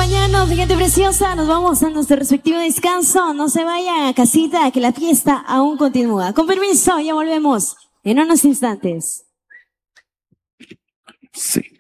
acompañarnos, gente preciosa. Nos vamos a nuestro respectivo descanso. No se vaya a casita, que la fiesta aún continúa. Con permiso, ya volvemos en unos instantes. Sí.